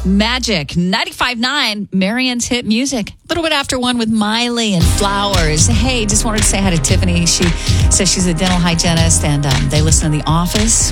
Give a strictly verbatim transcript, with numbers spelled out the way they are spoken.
Magic ninety-five point nine, Marion's hit music. A little bit after one with Miley and Flowers. Hey, just wanted to say hi to Tiffany. She says she's a dental hygienist and um, they listen to The Office